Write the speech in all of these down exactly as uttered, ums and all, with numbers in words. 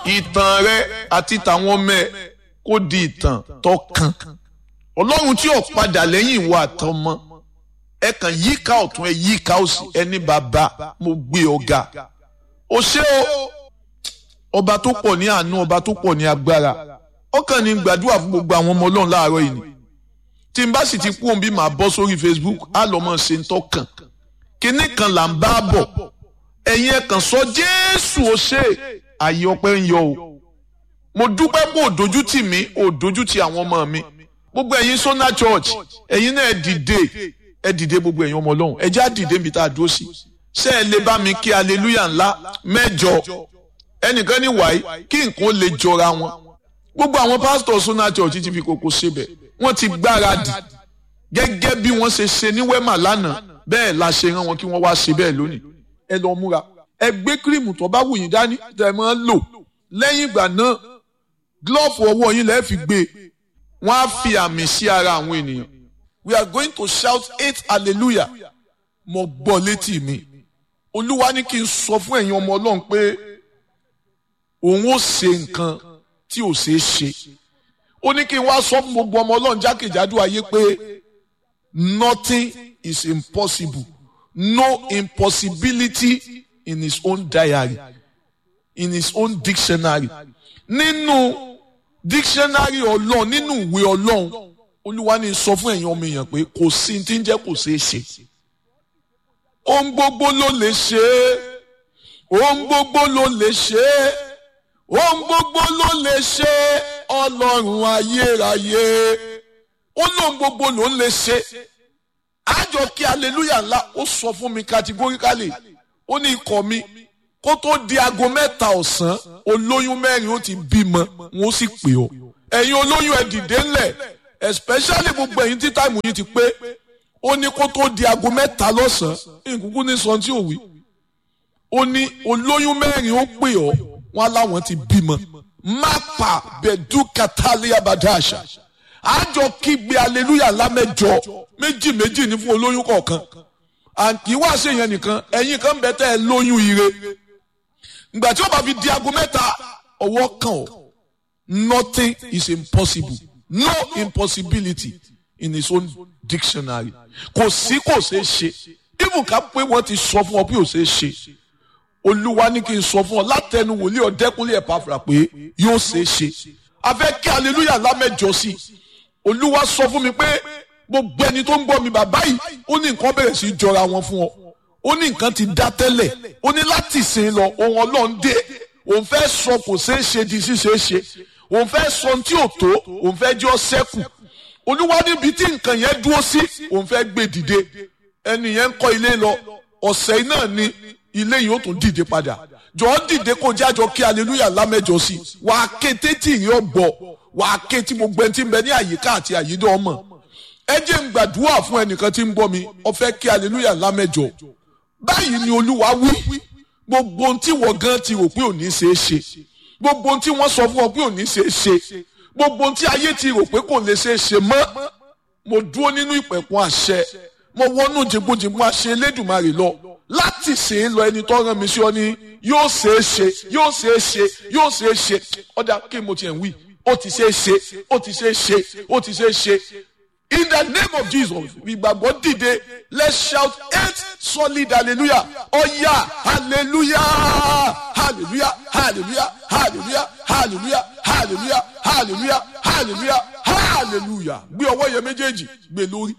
ìtàn rẹ àti tàwọn ọmọ ẹ kó di ìtàn tó kàn. Ọlọ́run tí ò padà lẹ́yìn ìwà àtọmọ ẹ kàn yíká ọ̀tún ẹ yíká òsì ẹni bàbá mo gbé ọ̀gá. O ṣé o ọba tó pọ̀ ní àánú, ọba tó pọ̀ ní agbára. Ọkàn ní gbàdúrà fún gbogbo àwọn ọmọ Ọlọ́run láàárọ̀ yìí ni. Tí n bá sì ti kú òun bí màá bọ́ sórí Facebook á lọ́ mọ̀ ṣe ń tọ́kàn. Kinní kan là ń bá bọ̀. Ẹ̀yin ẹ kàn sọ Jésù o ṣé, àyè ọpẹ́ ń yọ o. Mo dúpẹ́ pé ò dojú tì mí, ò dojú tì àwọn ọmọ mi. Gbogbo ẹ̀yin Sona Church, ẹ̀yin náà ẹ dìde, ẹ dìde gbogbo ẹ̀yin ọmọ Ọlọ́run. Ẹ já dìde níbi tá a dúró sí. Ṣé ẹ lè bá mi kí hallelujah ńlá mẹ́jọ? Ẹnìkan ní wàyí kí nǹkan lè jọra wọn. Gbogbo àwọn pásítọ̀ Sona Church ti fi kókó ṣebẹ̀. Wọ́n ti gbáradì gẹ́gẹ́ bí wọ́n ṣe ṣe ní Wema lánàá. Bẹ́ẹ̀ la ṣe rán wọn kí wọ́n wá ṣe bẹ́ẹ̀ lónìí. Ẹ lọ múra. Ẹ gbé kírìmù tó bá wù yín dání tẹ́ máa ń lò. Lẹ́yìn ìgbà náà, glove ọwọ́ yín lẹ́ẹ̀ fi gbé. Wọ́n á fi àmì sí ara àwọn ènìyàn. We are going to shout eight hallelujah. Mo gbọ́ létí mi. Olúwa ní kí n sọ fún ẹ̀yin ọmọ Ọlọ́run pé òun ó ṣe nǹkan tí ò ṣeé ṣe. Ó ní kí n wá sọ fún gbogbo ọmọ Ọlọ́run jákèjádò ayé pé nothing is impossible. No impossibility in his own diary, in his own dictionary. Nínú dictionary Ọlọ́run, nínú ìwé Ọlọ́run, Olúwa ní sọ fún ẹ̀yin ọmọ èèyàn pé kò sí tí ń jẹ́ kò ṣeé ṣe. Ohun gbogbo ló lè ṣe é. Ohun gbogbo ló lè ṣe é. Ohun gbogbo ló lè ṣe é. Ọlọ́run ayérayé. Ó lóhun gbogbo ló ń lè ṣe. Àjọ kí hallelujah ńlá ó sọ fún mi categorically. Ó ní ikọ̀ mi kó tó di aago mẹ́ta ọ̀sán olóyún mẹ́rin ó ti bímọ wọn ó sì pè ọ́. Ẹ̀yin olóyún ẹ dìde ńlẹ̀ especially gbogbo ẹ̀yin tí táìmù yìí ti pé. Ó ní kó tó di aago mẹ́ta lọ́sàn-án ìkúkú ní sọ tí ò wí. Ó ní olóyún mẹ́rin ó pè ọ́ wọn aláwọn ti bímọ. Mápa bẹ̀dú katalia badasha. Àjọ kígbe hallelujah lámẹ́jọ méjì méjì ní fún olóyún kọ̀ọ̀kan. Àǹkì wá ṣe yẹn nìkan ẹ̀yin kan bẹ tẹ́ ẹ lóyún ire. Ìgbà tí ó bá fi di aago mẹ́ta ọwọ́ kan ọ̀. Nothing is impossible. No impossibility in his own dictionary. Kò sí kò ṣeé ṣe. Even ká pé wọ́n ti sọ fún ọ pé ò ṣeé ṣe. Olúwa ní kí n sọ fún ọ látẹnu wòlíì Ọ̀dẹ́kúnlé Ẹ̀páfùrà pé yóò ṣeé ṣe. A fẹ́ kí hallelujah lámẹ́jọ sí. Olúwa sọ fún mi pé gbogbo ẹni tó ń gbọ́ mi bàbá yìí ó ní nǹkan bẹ̀rẹ̀ sí í jọra wọn fún ọ. Ó ní nǹkan ti dá tẹ́lẹ̀. Ó ní láti ìsìn lọ ohun Ọlọ́run dé. Òun fẹ́ sọ kò ṣeé ṣe di ṣíṣeé ṣe. Òun fẹ́ sọ ohun tí ò tó. Òun fẹ́ jẹ́ ọ ṣẹ́kù. Olúwa níbi tí nǹkan yẹn dúró sí òun fẹ́ gbé dìde. Ẹni yẹn ń kọ́ ilé lọ. Ọ̀sẹ̀ yìí náà ni ilé yìí ó tún dìde padà. Jọ̀ọ́ dìde kó jájọ kí hallelujah lámẹ́jọ sí. Wà á ké tétí ìyẹn ọ̀gbọ̀. Wà á ké tí gbogbo ẹni tí ń bẹ ní àyíká àti àyídọ́ ọmọ. Ẹ jẹ́ ń gbàdúrà fún ẹnìkan tí ń bọ́ mi. Ó fẹ́ kí hallelujah lámẹ́jọ. Báyìí ni Olúwa wí. Gbogbo ohun tí wọ́n gan ti rò pé ò ní ṣeé ṣe. Gbogbo ohun tí wọ́n sọ fún ọ pé ò ní ṣeé ṣe. Gbogbo ohun tí ayé ti rò pé kò lè ṣeé ṣe mọ́. Mo dúró nínú ìpẹ̀kun àṣẹ. Mo wọnú jìgbójìgbó àṣẹ Elédùmarè lọ. Láti ṣe é lọ ẹni tó rán mi sí ọ ní yóò ṣeé ṣe yóò ṣeé ṣe yóò ṣeé ṣe. Ọ̀dà kí mo tiẹ̀ ń wí. Ó ti ṣeé ṣe ó ti ṣeé ṣe ó ti ṣeé ṣe. In the name of Jesus, ìgbàgbọ́ dìde. Let's shout eight solid hallelujah. Ọ̀yá hallelujah hallelujah hallelujah hallelujah hallelujah hallelujah hallelujah hallelujah hallelujah. Gbé ọwọ́ yẹn méjèèjì gbé lórí.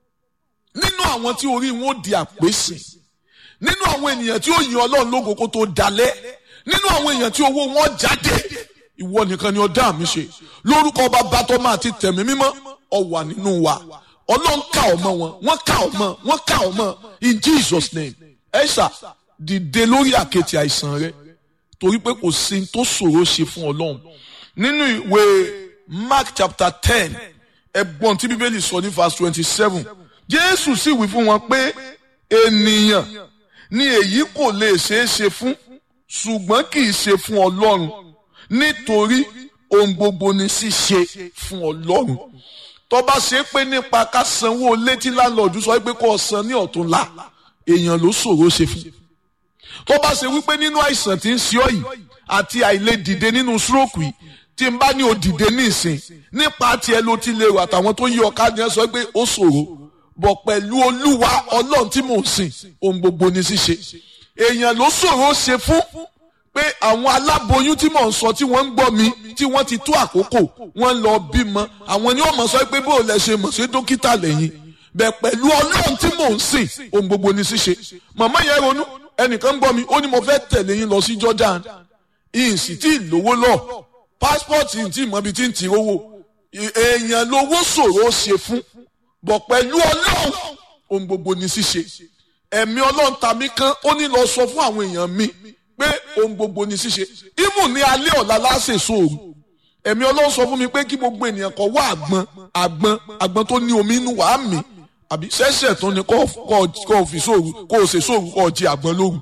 Nínú àwọn tí orí wọn ó di àpèsè. Nínú àwọn ènìyàn tí ó yin Ọlọ́run lógo kó tó dalẹ̀. Nínú àwọn èèyàn tí owó wọn jáde. Ìwọ nìkan ni ó dá mi ṣe. Lórúkọ Bàbá Tọ́mọ àti Tẹ̀mí Mímọ́ ó wà nínú wa. Ọlọ́run ká ọmọ wọn. Wọ́n ká ọmọ. Wọ́n ká ọmọ. In Jesus name. Ẹ ṣá dìde lórí àkẹ́tì àìsàn rẹ. Torí pé kò sí tó ṣòro ṣe fún Ọlọ́run. Nínú ìwé Mark chapter ten. Ẹ̀gbọ́n tí Bíbélì sọ ní verse twenty-seven. Jésù sì wí fún wọn pé ènìyàn ni èyí kò lè ṣeé ṣe fún. Ṣùgbọ́n kì í ṣe fún Ọlọ́run. Nítorí ohun gbogbo ni ṣíṣe fún Ọlọ́run. Tó bá ṣe pé nípa ká sanwó létí láńlọ́ọ̀dù sọ pé kó san ní ọ̀túnla èèyàn ló ṣòro ṣe fún. tó bá ṣe wípé nínú àìsàn tí ń ṣe ọ́ yìí àti àìlè dìde nínú stroke yìí tí n bá ní o dìde ní ìsìn nípa tiẹ̀ ló ti lè rò àtàwọn tó yí ọ̀ká ni ẹ sọ pé ó ṣòro bọ̀ pẹ̀lú olúwa ọlọ́run tí mò ń sìn ohun gbogbo ní ṣíṣe. èèyàn ló ṣòro ṣe fún pé àwọn aláboyún tí mò ń sọ tí wọ́n ń gbọ́ mi tí wọ́n ti tó àkókò wọ́n lọ bímọ àwọn ni wọ́n mọ̀ sọ pé bó lẹ ṣe mọ̀ ṣe dókítà lẹ́yìn bẹ̀ pẹ̀lú ọlọ́run tí mò ń sìn ohun gbogbo ní ṣíṣe. màmá yẹn ronú ẹnìkan gbọ́ mi ó ní mo fẹ́ tẹ̀lé yín lọ sí Jordan ìsì tí ìlówó lọ pásítọ̀tì tí ìmọ̀bi tí ń ti rówó èèyàn lówó ṣòro ṣe fún bọ̀ pẹ̀lú ọlọ́run ohun gbogbo ní ṣíṣe. ẹ̀mí ọlọ́run ta mí kan ó ní lọ sọ fún àwọn èèyàn mi pé ohun gbogbo ní ṣíṣe. even ní alẹ́ ọ̀la láṣẹ sóòrù ẹ̀mí ọlọ́run sọ fún mi pé kí gbogbo ènìyàn kó wá àgbọn àgbọn àgbọn tó ní omi inú wàá mi àbí ṣẹ̀ṣẹ̀ tó ní kó fi sóòrù kó o ṣe sóòrù kó o jí àgbọn lóru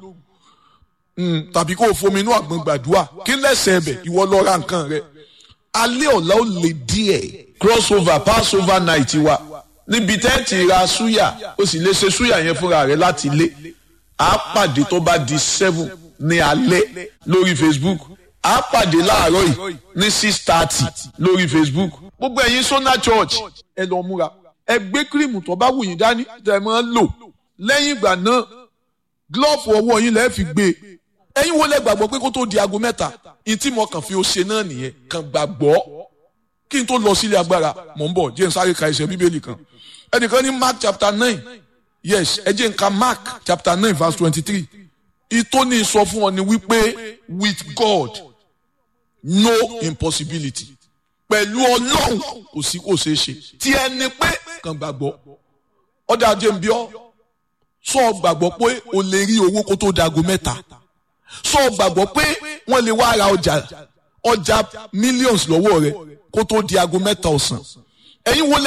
tàbí kó o fomi inú àgbọn gbàdúrà kí lẹ́sẹ̀ ẹ̀bẹ̀ ìwọ lọ ra nǹkan rẹ. alẹ́ ọ̀la ó lè díẹ̀ crossover passover night wa níbi tẹ́ ti ra súyà ó sì lè ṣe súyà yẹn fúnra rẹ láti ilé. a pàdé tó bá di seven ní alẹ́ lórí Facebook a pàdé láàárọ̀ yìí ní six thirty lórí Facebook. gbogbo ẹ̀yin Sona Church ẹ lọ múra ẹ gbé kírìmù tó bá wù yín dání tẹ́ ẹ máa ń lò lẹ́yìn ìgbà náà glove ọwọ́ yín lẹ́ẹ̀ fi gbé e ẹ̀yin wo lẹ gbàgbọ́ pé kó tó di aago mẹ́ta ìtí mo kàn fi ó ṣe náà nìyẹn kàn gbàgbọ́ kí n tó lọ sílé agbára mò ń bọ̀ jẹ́ n sáré ka ẹsẹ̀ bíbélì kan ẹnìkan ní Mark chapter nine yes ẹ jẹ́ n ka Mark chapter nine verse twenty-three ìtóní sọ fún ọ ni wípé with God no impossibility pẹ̀lú ọlọ́run kò sí kò ṣeé ṣe tí ẹni pé kàn gbàgbọ́ ọ̀dà ajé ń bí ọ́ sọ gbàgbọ́ pé o lè rí owó kó tó dago mẹ́ta sọ gbàgbọ́ pé wọ́n lè wá ra ọjà ọjà millions lọ́wọ́ rẹ kó tó di aago mẹ́ta ọ̀sán ẹ̀yin wo lẹ